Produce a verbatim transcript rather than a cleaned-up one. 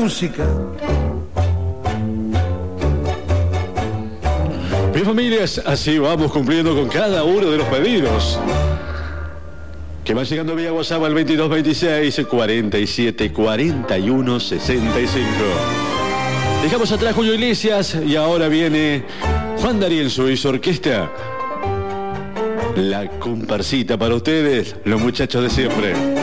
música. Bien, familias, así vamos cumpliendo con cada uno de los pedidos que van llegando vía WhatsApp al veintidós veintiséis cuarenta y siete cuarenta y uno sesenta y cinco. Dejamos atrás Julio Iglesias y ahora viene Juan D'Arienzo y su orquesta. La comparsita para ustedes, los muchachos de siempre.